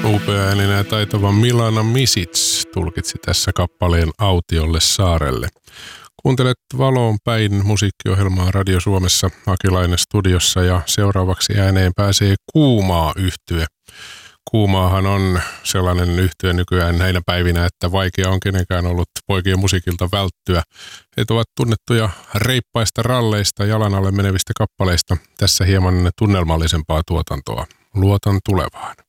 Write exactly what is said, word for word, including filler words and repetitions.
Upeaääninen ja taitava Milana Misic tulkitsi tässä kappaleen Autiolle saarelle. Kuuntelet Valoon päin musiikkiohjelmaa Radio Suomessa, Akilainen studiossa, ja seuraavaksi ääneen pääsee Kuumaa yhtye. Kuumaahan on sellainen yhtye nykyään näinä päivinä, että vaikea on kenenkään ollut poikien musiikilta välttyä. He ovat tunnettuja reippaista ralleista, jalan alle menevistä kappaleista. Tässä hieman tunnelmallisempaa tuotantoa. Luotan tulevaan.